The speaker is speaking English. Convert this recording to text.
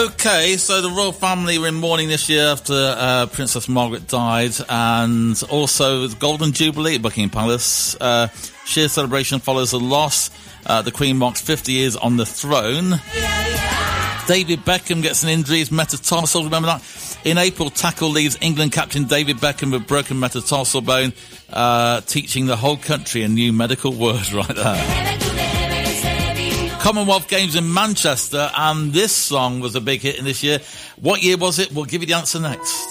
Okay, so the royal family were in mourning this year after Princess Margaret died, and also the Golden Jubilee at Buckingham Palace. Sheer celebration follows the loss. The Queen marks 50 years on the throne. David Beckham gets an injury, his metatarsal, remember that? In April, tackle leaves England captain David Beckham with broken metatarsal bone, teaching the whole country a new medical word right there. Commonwealth Games in Manchester, and this song was a big hit in this year. What year was it? We'll give you the answer next.